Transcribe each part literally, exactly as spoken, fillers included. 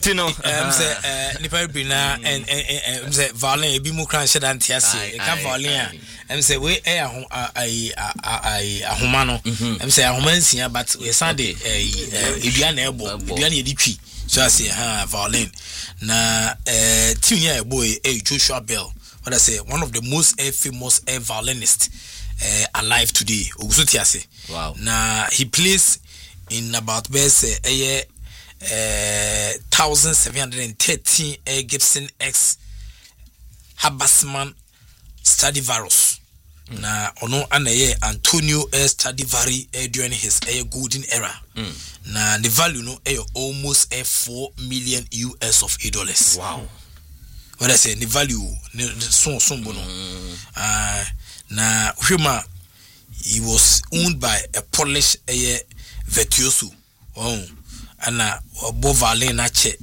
Tino, um, say, uh, Nipa Brina and and say Valin, be more crash than Tiasi. Can Valin, and say we a a a a humano. And say a human, but we Sunday a Ibian elbow, Ibian Edichi. So I say, ha, Valin. Na uh, two year boy, a Joshua Bell. What I say, one of the most uh, famous uh, violinists uh, alive today. Wow. Na he plays in about best a year. Uh, thousand seven hundred and thirteen uh, Gibson X Habasman Stradivarius. Mm. Na ono anaye Antonio uh, Stradivari uh, during his uh, golden era. Mm. Na the value no uh, almost uh, four million U S of A dollars. Wow. What I say the value the so so bono. Uh, na Huma, he was owned by a Polish uh, virtuoso. Oh. Ana obo Valin na che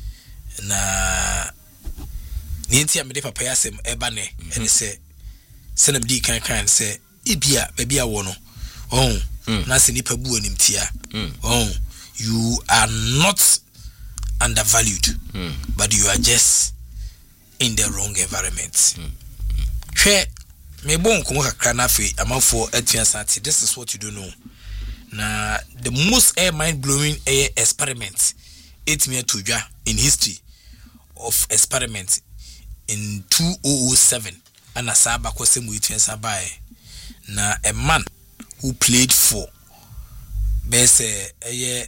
na ninti amede papa yasem eba ne ene se senam di kan kan se ibia ba bia wo no oh na se nipa bu anim tia oh you are not undervalued mm. but you are just in the wrong environment hwe me bon ko kakra na fe amanfo atua sati. This is what you don't know. Na the most air mind-blowing air experiment eight year to in history of experiment in two thousand seven and asaba kwese mu itu sabai na a man who played for best uh,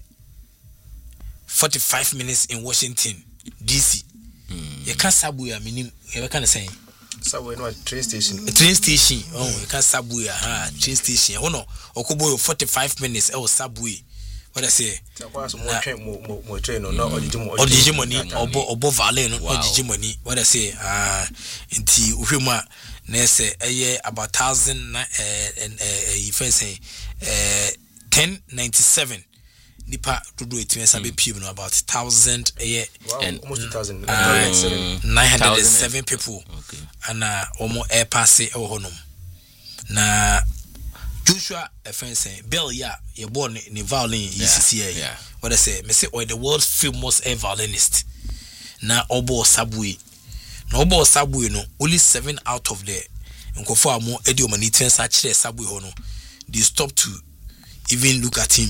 forty-five minutes in Washington D C. Mm. You can't sabu ya minim you can say Subway no train station. A train station. Oh, you can Subway. Ha, train station. Oh no, Okobo forty-five minutes. Oh, Subway. What I say? More train, more more train. No, no, or money. Obo Obo Valley. No, or money. What I say? Ah, inti uhuma. Nese aye about thousand and uh, you say uh ten ninety seven. Nipa to do it means mm. people about thousand a year wow, and almost two thousand uh, nine hundred and seven people okay. And uh almost air passe or honum na Joshua a friend saying Bill yeah you're born in the violin E C C A yeah. What I say me say or the world's famous air violinist na obo Subway na obo Subway no only seven out of the nkofo amo edi omani tensa kire Subway ho no they stop to even look at him.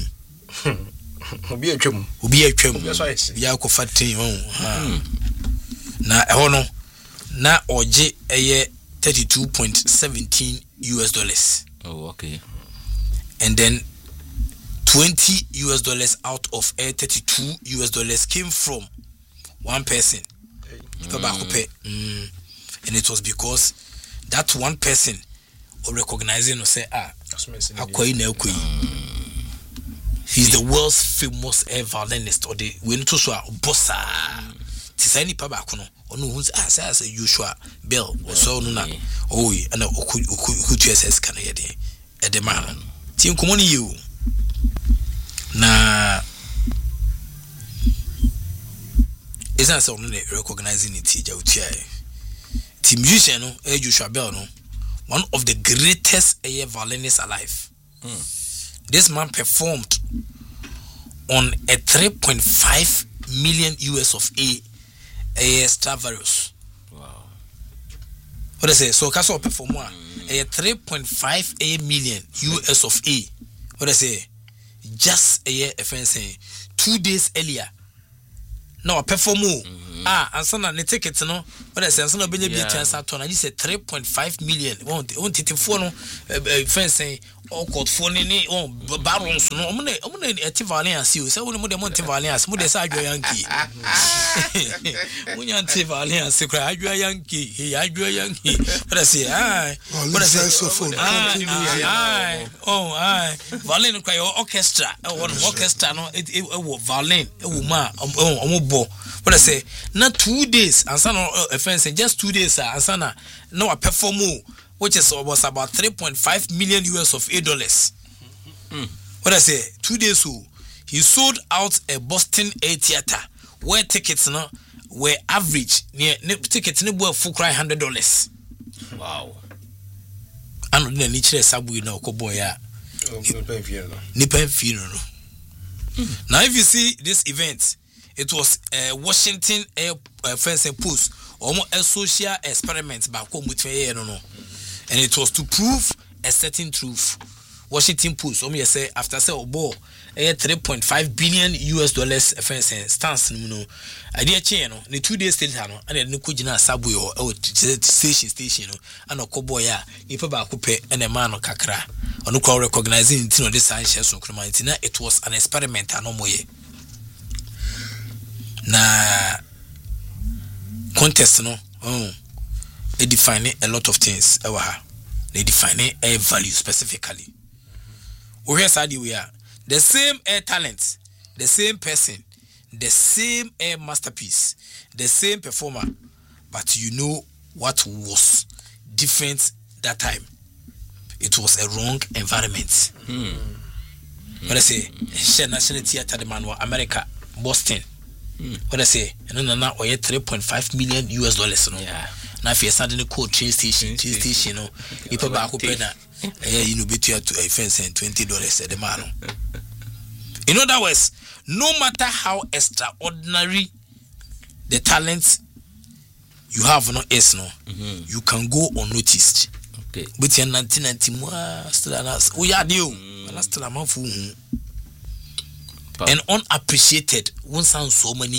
Obi atwam obi atwam ya ko fatin ho ha na e ho no na oje eye thirty-two point one seven U S dollars. Oh okay. And then twenty U S dollars out of a thirty-two U S dollars came from one person. Mm. Mm. And it was because that one person or recognizing or say ah akwai na akwai. He's the world's famous air violinist or the we to so bossa. Tisani pa ba kono. Onu hu ah say Joshua Bell or so no na. Oh and oku oku T S S kan ye de. E de man. Ti nkomo ni you. Na esa say onu na recognizing it ja utia. Ti musician no eh Joshua Bell no one of the greatest air violinists alive. Mm. This man performed on a three point five million U S of A, a Stradivarius. Wow. What I say? So, Casso perform one a three point five a million U S of A. What I say? Just a year, a friend saying two days earlier. No, I perform more. Mm-hmm. Ah, and son, the tickets, no. What I say? Son, I've been a bit chance at one. I just said three point five million. Won't won't it for no? Friend saying. Oh, called phone in it. Oh, barons. No, I'm gonna, I'm gonna active alliance. You say, "What the Monte Alliance? What the side Yankee? When you active alliance, cry, you a Yankee. He, I do a Yankee. But I say, aye. But I say, so phone. Aye, oh, aye. Valin cry orchestra. Oh, one orchestra. No, it, it, it, Valin. Oh, ma. Oh, I'm bo. But I say, not two days. And son, a friend say, just two days. And son, no, I perform more. Which is was about three point five million U S of A dollars. Mm. What I say, two days ago, he sold out a Boston A theater where tickets no, were average near tickets no were full cry hundred dollars. Wow. And then niche Subway no koboya. Nipa funeral. Now if you see this event, it was uh, Washington uh, uh, Fencing Post almost a social experiment back home with me, no, no, and it was to prove a certain truth. Washington Post, um, say after say obo, a three point five billion U S dollars fencing stance, no, no, idea chain, no, the two days later, no, and then no kujina subway or station station, no, and a cowboya, if about coupe and a man or kakra, or no call recognizing it, no, this science, so it was an experiment, and no more. Na contest no oh they define a lot of things ewa ha they define a value specifically we hear sadi we are the same air talent, the same person, the same air masterpiece, the same performer, but you know what was different that time? It was a wrong environment. Hmm. What I say, share National Theatre the man America, Boston. What I say, and then now we three point five million U S dollars. No, yeah. Now if you're suddenly called train station, train station, no, you pay back up na, eh, you know, between to a fence and twenty dollars at the man. In other words, no matter how extraordinary the talent you have, no is no, mm-hmm. you can go unnoticed. Okay. But in nineteen ninety, still anas, we are new, still a man for. And unappreciated won't sound so many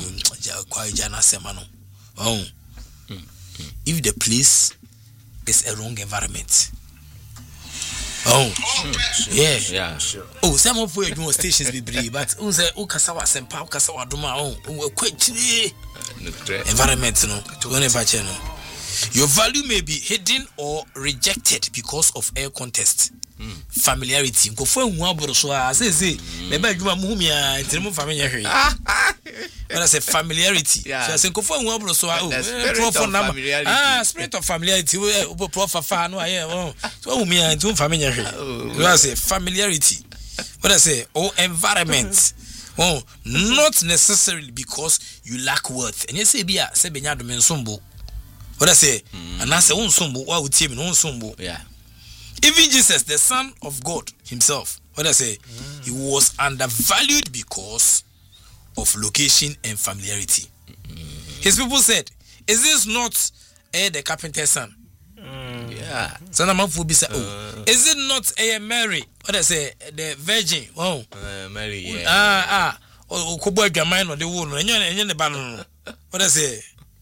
mm. oh, mm. if the place is a wrong environment. Oh, mm. yeah, yeah, sure. Oh, some of you know stations be brave, but unse ukasawa sempa ukasawa duma oh quite environment no to no. Your value may be hidden or rejected because of air contest. Mm. Familiarity. Go for one abro so say say me ba djuma mu mi a ntirimu familiar hwe. When I say familiarity, yeah. So I say go for one abro so oh familiarity. Ah, spirit of familiarity. We prof fa no aye oh. So mi a ntirimu familiar hwe. When I say familiarity. When I say oh environment. Oh, not necessarily because you lack worth. And you say bia say benya do men sombo. What I say, mm. and I say, on sombo, what would tell me, on sombo, yeah. Even Jesus, the Son of God Himself, what I say, mm. He was undervalued because of location and familiarity. Mm. His people said, "Is this not eh, the carpenter's son?" Mm. Yeah. Son of man will be said, "Oh, is it not eh, Mary?" What I say, the Virgin. Oh, uh, Mary. Yeah. Ah, ah. Oh, Kobo Jamaican or the woman. And you're the banner. What I say.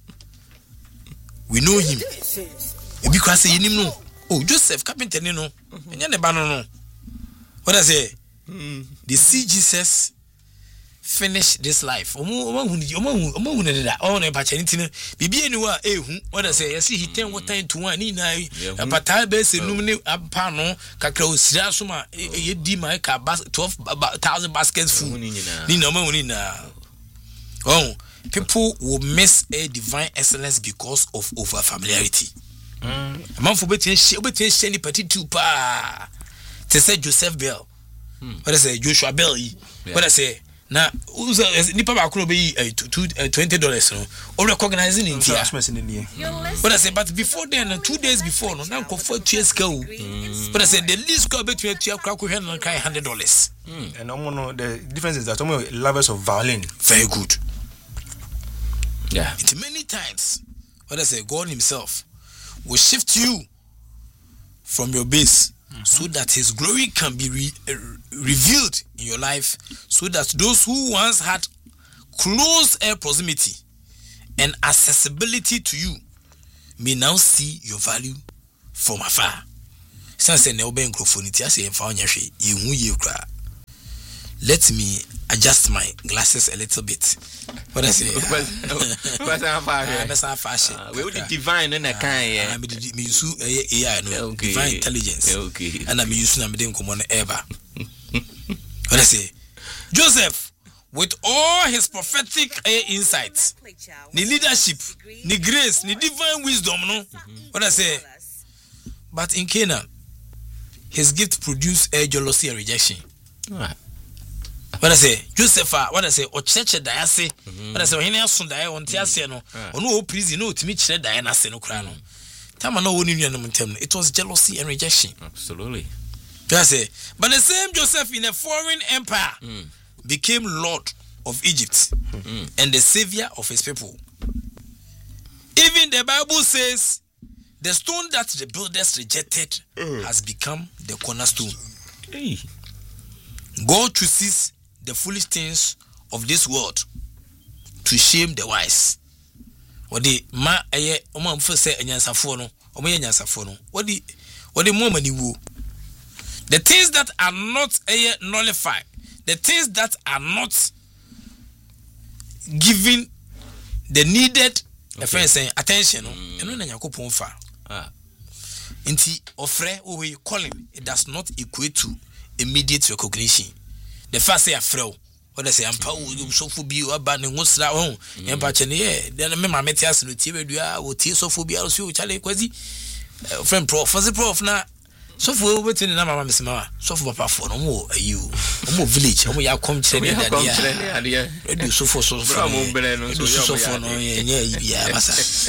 We know him. Because say you know. Oh, Joseph carpenter no. And you never know. What I say? They see Jesus finish this life. Omo omo omo omo omo that. Oh, na pacha nti bibi eniwa ehu. What I say? You see he turn what time to one ni na. Apata be se num ni apa no kakra osira so ma ye di ma ka twelve thousand baskets full. Ni na omo ni na. Oh, people will miss a divine excellence because of over familiarity. Mm. A man for betting she betting she party two pa. They say Joseph Bell. Mm. What I say Joshua Bell. Yeah. What I say now who's nipa ba kuro be twenty dollars no. Or recognizing in here. What I say but before then two days before no now go for two years go. But I say the least go between two crack we one hundred dollars. And no the difference is that some lovers of violin. Very good. Yeah. It many times, what I say, God Himself will shift you from your base mm-hmm. so that His glory can be re- uh, revealed in your life, so that those who once had close air proximity and accessibility to you may now see your value from afar. Since I obe microphone, I say, let me adjust my glasses a little bit. What I say? We would divine in a kind. I'm using A I, no divine intelligence. Okay. And I'm using a medium common ever. What I say? Joseph, with all his prophetic insights, the leadership, the grace, the divine wisdom, no. What I say? But in Canaan, his gift produced a jealousy and rejection. Right. What I say, Joseph, what I say, or church diase, what I say, when I saw die on Tiasiano, or no prison, no to meet Diana Senocrano. Tama no one in it was jealousy and rejection. Absolutely. I say, but the same Joseph in a foreign empire mm. became Lord of Egypt mm. and the savior of his people. Even the Bible says the stone that the builders rejected mm. has become the cornerstone. Hey. God chooses the foolish things of this world to shame the wise. What the ma aye omo mfo say anyansafo no omo ye anyansafo no what the what the moment you the things that are not aye nullified, the things that are not giving the needed okay. saying attention no eno na yakopon fa ah nti ofre o we calling it does not equate to immediate recognition. The first say afre what I say ampa o so fo bi o ba ne ngosra ho empa che ne ye then me ma metias no tie bedua o tie so fo bi a so chale kwazi friend prof for the prof na so fo wetin na mama mesema so fo papa fo no mo ayi o mo village mo ya come chere ne dadia radio so fo so fo mo bele no so fo no ye nya bia basa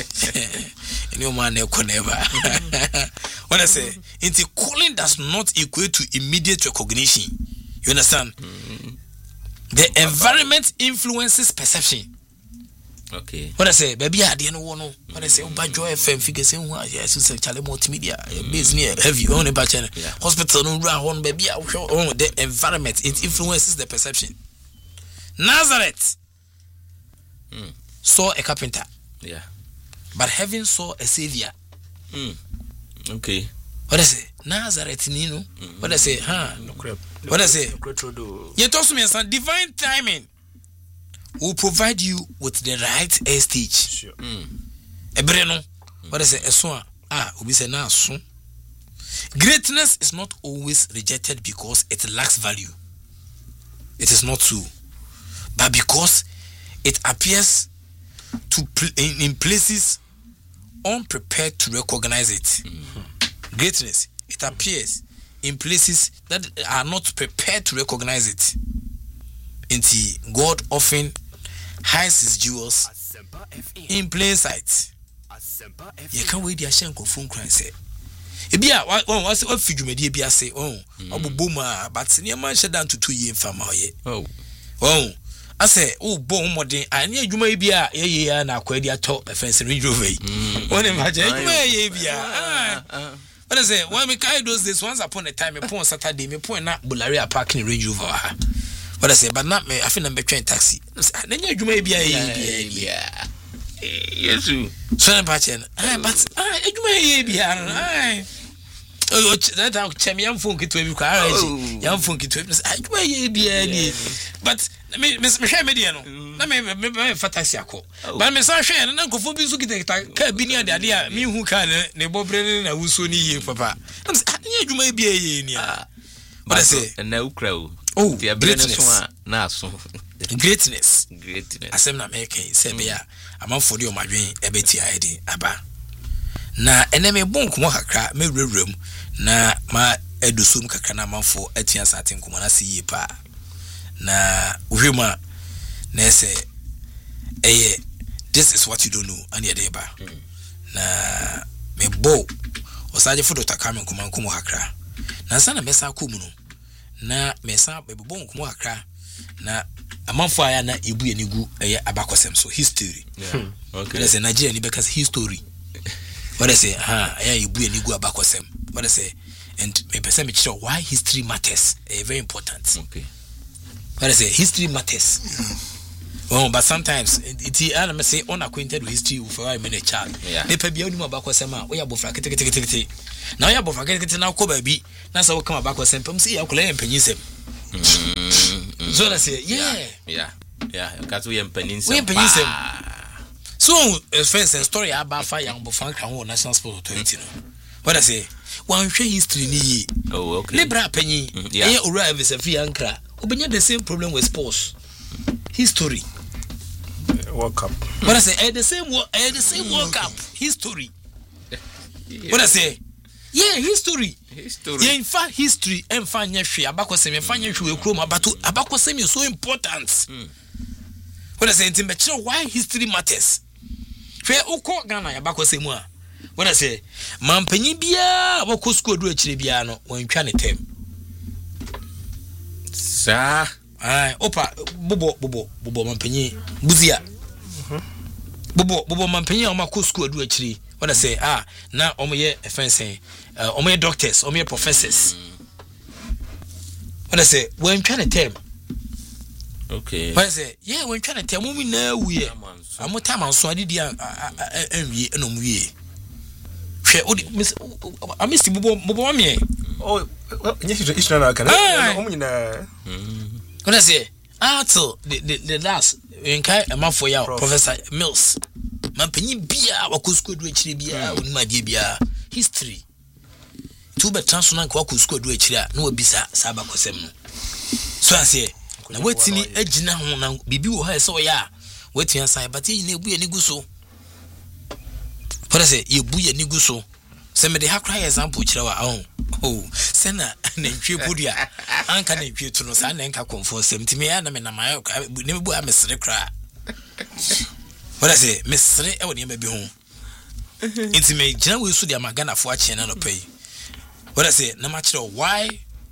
any man na koneba what I say into calling does not equate to immediate recognition. You understand? Mm-hmm. The environment influences perception. Okay. What I say, baby, I didn't want to. What I say, oh, Joy F M figure saying, "Why yes, you say Charlie multimedia, business heavy on about channel, hospital no run, baby, I show on the environment. It influences the perception." Nazareth mm. saw a carpenter, yeah, but heaven saw a savior. Mm. Okay. What I say, Nazareth, Nino. Mm-hmm. What I say, huh? No crap. No what I say, you told me some divine timing will provide you with the right air stage. Sure. Mm. Ebreno. What I say, a swan. Ah, we say now soon. Greatness is not always rejected because it lacks value. It is not true, but because it appears to pl- in, in places unprepared to recognize it. Mm-hmm. Greatness, it appears in places that are not prepared to recognize it. Until God often hides his jewels in plain sight. You can't wait the Ashenko phone cry say. Ebia one was what figure media bia say oh oboboma but near man shut down to two year farm oye. Oh. Oh. I say oh bon modern anya adwuma bia ye ye na akwadi ato fence Range Rover. One imagine adwuma ye bia. Ah. What I say, when we carry those days, once upon a time, me point Saturday, me point na Bularia parking Range Rover. What I say, but not me. I feel I'm train taxi. Then you may be a yeah. Yes, you. So I'm patching. But ah, you may be a oh, that our champion phone to every car. Young phone to every. I may be a but Miss Michelle Mediano. Let me remember Fatasiako. But Miss Asha and Uncle Fobi Suki Cabinia, the idea, me who can, Nebo Brennan, and Usuni, Papa. You may be a year. But I say, and no crow. Oh, the greatness. Greatness. Greatness. I said, not making, say, I'm on for you, my dream, a betty idea, Abba. Na enemy bonk mo kakra me rewrem na ma edusum kakra na manfo atia satin komana si pa na uhwema na say eh this is what you don't know and dey ba na me bo osaje fodo takame komana komo kakra na sana mesa komu no na mesa be bonk mo kakra na amanfo aya na ebu enigu eh abakosem so history yeah okay let's say Nigeria ni because history. What I say, ha, I you be go back with them. What I say, and me person me show why history matters. Eh, very important. Okay. What I say, history matters. Oh, but sometimes it it I say unacquainted with history for I mean a child. They pay be only back with them. We are both like take take take take. Now you are both like now ko baby. Now so come back with them. Pum see you play penny sem. So I say, yeah. Yeah. Yeah, because we am penny sem. We penny sem. So, first and story about fire and Bofan National Sports Authority. What I say, one share history ni. Oh, okay. Libra penny. Yeah, arrive as a free anchor. Obenya the same problem with sports. History. World Cup. What I say, eh, the same eh, the same World Cup. History. What I say? Yeah, history. History. Yeah, in fact, history and fanya share. Abako semi fanya share chrome abatu abako semi is so important. What I say, intimate why history matters. Fair Oko Ghana, Yabako Semua. What I say, Mampenny Bia, Wako School do a Chiribiano, when you can attempt. Sir, ah opa bobo bobo bobo mampanyi buzia bobo bobo mampanyi o makọ school adu akiri what I say ah na omo ye efense omo ye doctors omo ye professors what I say when trying to tell okay what I say yeah when trying to tell me na we am time anso adidi anwie na omo wie hwe odi I miss bobo bobo mame oh yes is na kan omo nyina what I say ah till the the, the last in kai amafo ya Professor Mills mampanyi bia wakọ adu akiri bia onima die bia history tu be transona kwa wakọ adu akiri a na wabisa saba kosem no so ase na wetini agina ho na bibi wo ha se wo ya wetini asan but yi na ebu ye nigu so for say ye bu ye nigu so se me de ha cry example kire wa oh oh se na na ntwe podua anka na ntwe tu no sa na nka konfo sem timi ya na me na mayo ne bu a mesere kra what I say mesere e woni ma bi ho inti me gina we su dia magana fo a che na no pay what I say na ma kire why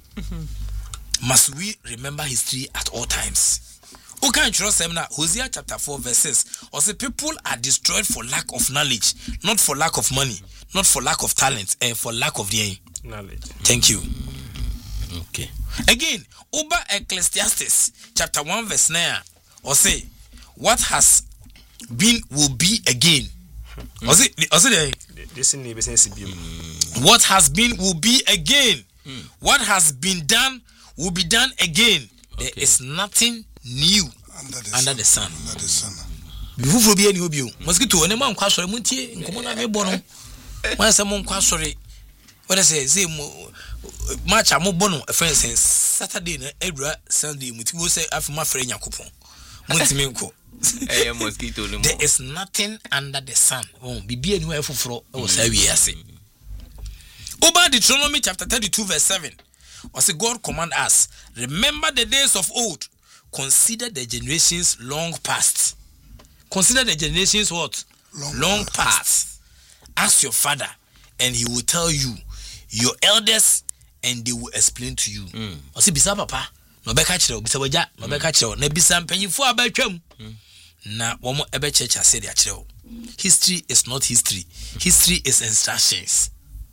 must we remember history at all times? Who can trust them now? Hosea chapter four verses. Or say people are destroyed for lack of knowledge, not for lack of money, not for lack of talent, and for lack of the knowledge. Thank you. Okay. Again, Oba Ecclesiastes chapter one verse nine. Or say, what has been will be again. Mm. Or say, or say this in what has been will be again. Mm. What has been done will be done again. Okay. There is nothing new under the under sun. The sun. Under the sun. Before be any obio. Mosquito ene ma nkwa sori muntie nkomo na me bo no. Wan se mo nkwa sori. What I say say match am bo no friend say Saturday na edura Sunday muti wo say afuma frɛ Yakopon. Munti me nko. Eh mosquito no. There is nothing under the sun. Oh bibi eni wa efoforo e wo sa wi ase. Over Deuteronomy chapter thirty-two verse seven. Was God command us, remember the days of old, consider the generations long past. Consider the generations what? Long, long past. past. Ask your father, and he will tell you, your elders, and they will explain to you. Was it bisa papa? No beka chiro, bisa waja, no beka chiro. Ne bisa mpanyifo abetwam. Na womo ebe church ase dia chiro. History is not history. History is instructions.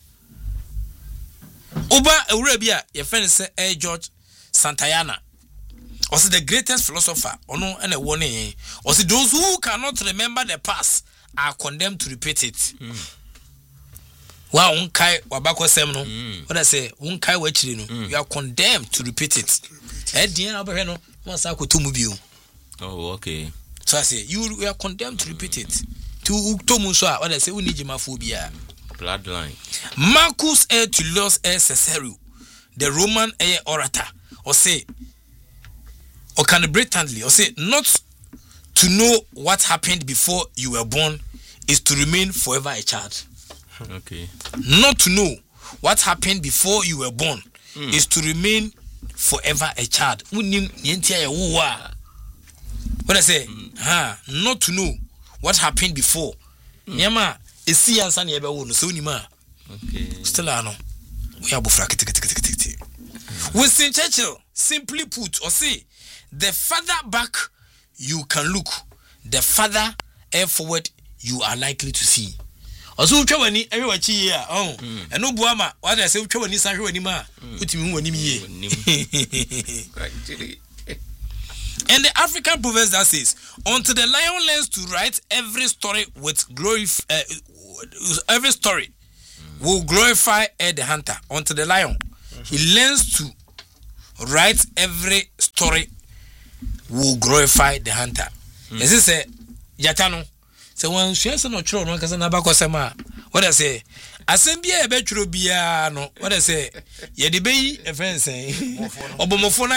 Oba Eurabia, your friend say eh George Santayana. Was the greatest philosopher, or no, and a warning. Was those who cannot remember the past are condemned to repeat it. Mm. Wow, unkai wabako semno. What I say, unkai wechino. You are condemned to repeat it. Eh, dear Abraham, once I could to move you. Oh, okay. So I say, you, you are condemned to repeat it. To Tomuswa, what I say, we need phobia. Bloodline. Marcus Aurelius Cicero, the Roman orator, or say, or can blatantly, or say, not to know what happened before you were born is to remain forever a child. Okay. Not to know what happened before you were born mm. is to remain forever a child. What I say, mm. huh? Not to know what happened before. Nyama, mm. esi ansa na ebe wo no so ni ma. Okay. Still ano. We have bufra kiti. Winston Churchill simply put, or say, the further back you can look, the further and forward you are likely to see. Also, Chawani, everyone here, oh, and no Buama, what I say, Chawani, Sanjo, ma, put him one ye. And the African proverb that says, until the lion learns to write every story with glory, uh, every story will glorify uh, the hunter. Until the lion, he learns to write every story will glorify the hunter. As I say, Yatano. So when she has no children, because I'm about to what I say, I send be a betro biano. What I say, ye debate a friend say, Obomofona.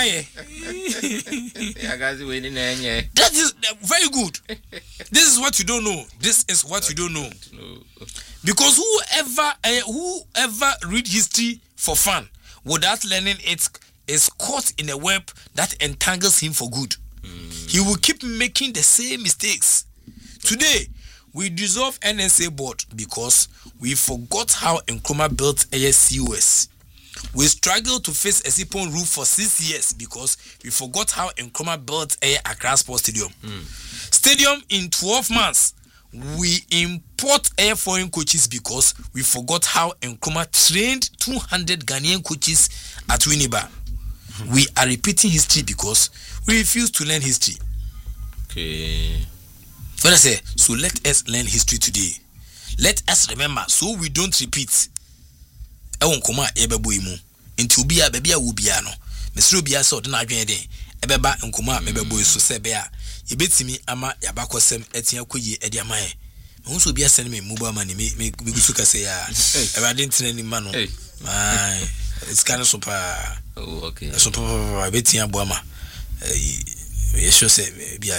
That is very good. This is what you don't know. This is what you don't know. Because whoever, uh, whoever read history for fun without learning it is caught in a web that entangles him for good. Mm. He will keep making the same mistakes. Today, we dissolve N S A board because we forgot how Nkrumah built A S C O S. We struggled to face Esipon roof for six years because we forgot how Nkrumah built a Accra Sports Stadium. Mm. Stadium in twelve months. We import air foreign coaches because we forgot how Nkrumah trained two hundred Ghanaian coaches at Winneba. Mm. We are repeating history because we refuse to learn history. Okay. What I say? So let us learn history today. Let us remember so we don't repeat. Ewon koma ebebo imu. Nti obi a bebia wo bia no. Mesro bia so de na adwen den. Ebeba nkoma mebebo so se be a yebetimi ama yabakosem etia koye ede amaye. Me so bia sene me muba ma ni me me gusu kase ya. Ewade ntene ni ma no. Ai. It's kind of super. Oh, okay. Super betia boama. Eh yesho se bia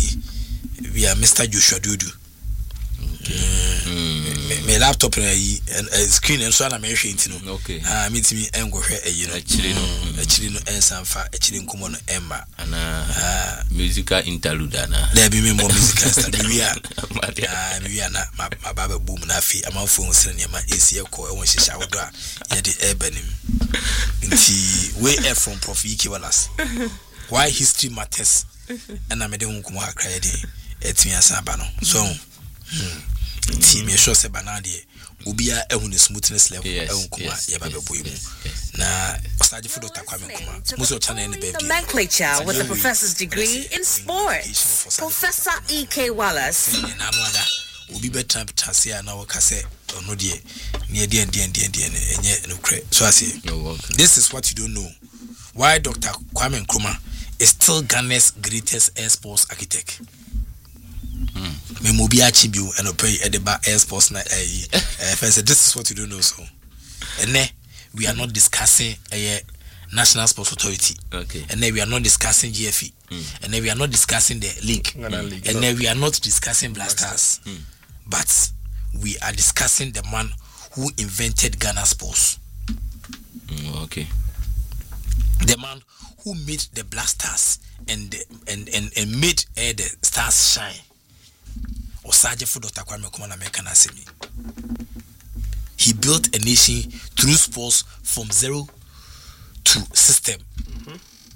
we are Mister Joshua Dudu. Okay. Mm. Me, me laptop na yi screen and so na me hwe ntino. Okay. Ah me timi engo hwe eyi no. Actually no. Actually no ensanfa, actually nkomo no emma. Ana ah musical interlude ana. There be me more musical interlude. We are ah we are na ma baba boom na fi amanfo ho sene ma esi ekọ e won hihya wodo a ye de ebanim. Nti we are from Prof Ike Wallace. Why history matters. And I made him come out cry day. It's me as a bano. So, team, you sure say banadi. Ubia ehun smoothness level. Ehun kuma yababe boy mu. Na osaje fu Doctor Kwame Kuma. Muso channel any baby. Nomenclature with a professor's degree in sports. Professor E K Wallace. Na no ada. Obi betra tasia na wo kase ono de. Ne de de de de enye no kre. So I say, this is what you don't know. Why Doctor Kwame Nkrumah is still Ghana's greatest air sports architect. Me mm. mobi achibu and opay at the bar air sports na eh uh, this is what you don't know so. And then we are not discussing a uh, National Sports Authority. Okay. And then we are not discussing G F E. Mm. And then we are not discussing the league. Mm. league and no. then we are not discussing Blasters. Mm. But we are discussing the man who invented Ghana sports. Mm, okay. The man who made the Blasters and the, and and and made uh, the stars shine. Osaje fu Doctor Kwame Nkrumah na meka na semi. He built a nation through sports from zero to system. Mm-hmm.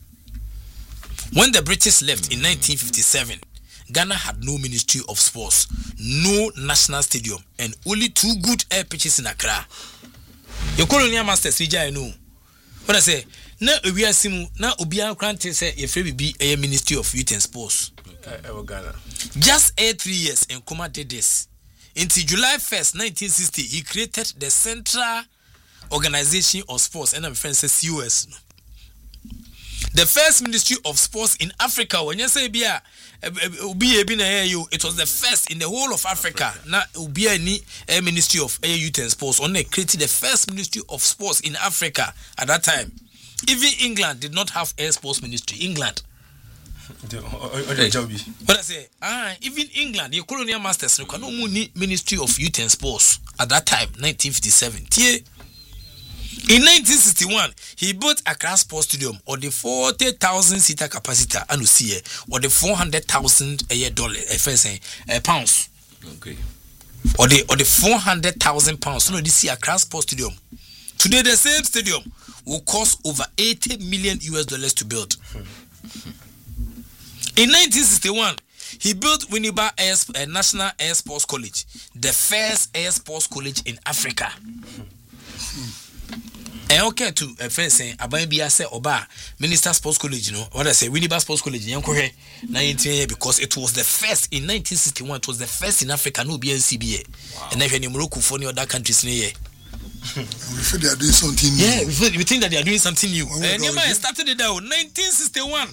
When the British left mm-hmm. in nineteen fifty-seven, Ghana had no Ministry of Sports, no national stadium, and only two good air pitches in Accra. Your colonial masters, I know. What I say, na we are simu, na Obia Krante say, if we be a Ministry of Youth and Sports. Ghana. Just eight three years, and Nkrumah did this. Until July first, nineteen sixty, he created the Central Organization of Sports, and I'm friends C O S. The first Ministry of Sports in Africa. When you say Bia, it was the first in the whole of Africa. Now, Ubia any Ministry of Youth and Sports. Only created the first Ministry of Sports in Africa at that time. Even England did not have Air Sports Ministry. England. What I say? Ah, even England, the colonial masters, no Ministry of Youth and Sports at that time, nineteen fifty-seven. In nineteen sixty-one, he built Accra Sports Stadium or the forty thousand seater capacity, and you see, or the four hundred thousand a year dollar, a pounds. Okay. Or the or the four hundred thousand pounds. So no, this is Accra Sports Stadium. Today, the same stadium will cost over eighty million U S dollars to build. In nineteen sixty-one, he built Winneba Air, uh, National Air Sports College, the first air sports college in Africa. And okay to a friend saying, Abaybi say Oba, Minister Sports College, you know, what I say, Winneba Sports College, nineteen because it was the first in nineteen sixty-one, it was the first in Africa, no B N C B A. Wow. And then in Morocco, for any other countries near. We feel they are doing something new. Yeah, we, feel, we think that they are doing something new. And Nema started it out nineteen sixty-one.